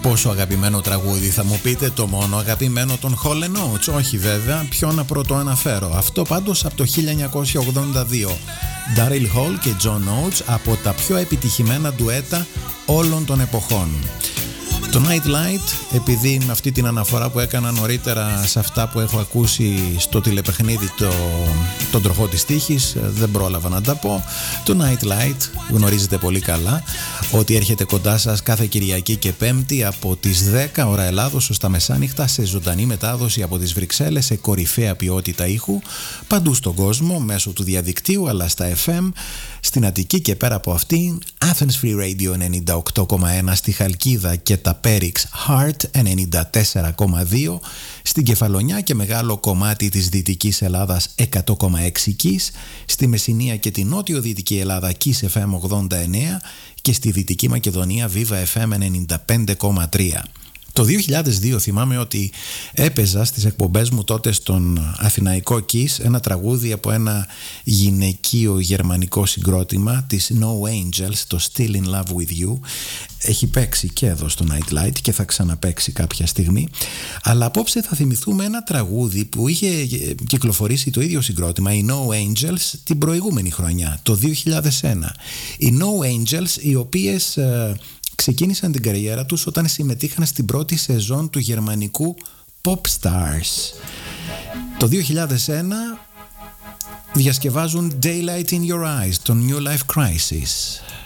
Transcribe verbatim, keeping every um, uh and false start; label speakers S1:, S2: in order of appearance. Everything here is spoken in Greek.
S1: Πόσο αγαπημένο τραγούδι θα μου πείτε, το μόνο αγαπημένο των Hall and Oates? Όχι βέβαια, ποιο να πρωτοαναφέρω. Αυτό πάντως από το χίλια εννιακόσια ογδόντα δύο. Daryl Hall και John Oates, από τα πιο επιτυχημένα ντουέτα όλων των εποχών. Το Night Light, επειδή με αυτή την αναφορά που έκανα νωρίτερα σε αυτά που έχω ακούσει στο τηλεπαιχνίδι το, τον τροχό της τύχης, δεν πρόλαβα να τα πω. Το Night Light γνωρίζετε πολύ καλά ότι έρχεται κοντά σας κάθε Κυριακή και Πέμπτη από τις δέκα ώρα Ελλάδος ως τα μεσάνυχτα, σε ζωντανή μετάδοση από τις Βρυξέλλες, σε κορυφαία ποιότητα ήχου παντού στον κόσμο μέσω του διαδικτύου, αλλά στα εφ εμ στην Αττική και πέρα από αυτήν Athens Free Radio ενενήντα οκτώ κόμμα ένα στη Χαλκίδα και τα Πέριξ Heart ενενήντα τέσσερα κόμμα δύο στην Κεφαλονιά και μεγάλο κομμάτι της Δυτικής Ελλάδας εκατό κόμμα έξι Kiss, στη Μεσσηνία και την νότιο-δυτική Ελλάδα Kiss εφ εμ ογδόντα εννέα και στη Δυτική Μακεδονία Viva εφ εμ ενενήντα πέντε κόμμα τρία. Το δύο χιλιάδες δύο θυμάμαι ότι έπαιζα στις εκπομπές μου τότε στον Αθηναϊκό Kiss ένα τραγούδι από ένα γυναικείο γερμανικό συγκρότημα της No Angels, το Still in Love with You. Έχει παίξει και εδώ στο Night Light και θα ξαναπαίξει κάποια στιγμή. Αλλά απόψε θα θυμηθούμε ένα τραγούδι που είχε κυκλοφορήσει το ίδιο συγκρότημα, οι No Angels, την προηγούμενη χρονιά, το δύο χιλιάδες ένα. Οι No Angels, οι οποίες ε, ξεκίνησαν την καριέρα τους όταν συμμετείχαν στην πρώτη σεζόν του γερμανικού Pop Stars. Το δύο χιλιάδες ένα διασκευάζουν Daylight in Your Eyes, το New Life Crisis.